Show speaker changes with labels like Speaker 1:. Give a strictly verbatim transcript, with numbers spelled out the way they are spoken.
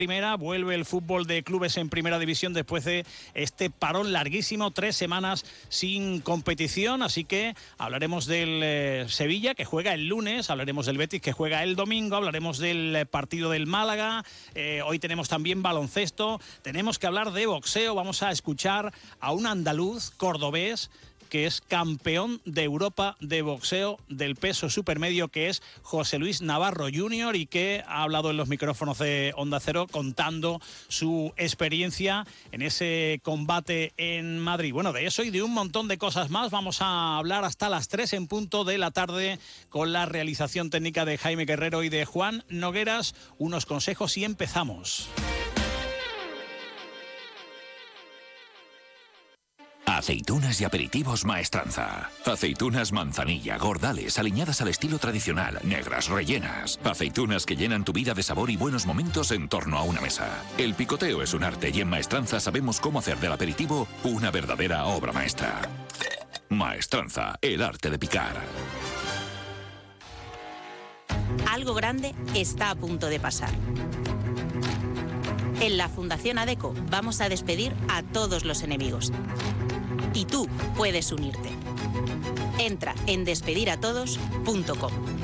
Speaker 1: Primera, vuelve el fútbol de clubes en primera división después de este parón larguísimo, tres semanas sin competición, así que hablaremos del eh, Sevilla, que juega el lunes, hablaremos del Betis, que juega el domingo, hablaremos del partido del Málaga, eh, hoy tenemos también baloncesto, tenemos que hablar de boxeo, vamos a escuchar a un andaluz cordobés que es campeón de Europa de boxeo del peso supermedio, que es José Luis Navarro junior, y que ha hablado en los micrófonos de Onda Cero contando su experiencia en ese combate en Madrid. Bueno, de eso y de un montón de cosas más vamos a hablar hasta las tres en punto de la tarde con la realización técnica de Jaime Guerrero y de Juan Nogueras. Unos consejos y empezamos.
Speaker 2: Aceitunas y aperitivos Maestranza. Aceitunas manzanilla, gordales, aliñadas al estilo tradicional, negras, rellenas. Aceitunas que llenan tu vida de sabor y buenos momentos en torno a una mesa. El picoteo es un arte y en Maestranza sabemos cómo hacer del aperitivo una verdadera obra maestra. Maestranza, el arte de picar.
Speaker 3: Algo grande está a punto de pasar. En la Fundación ADECO vamos a despedir a todos los enemigos. Y tú puedes unirte. Entra en despedir a todos punto com.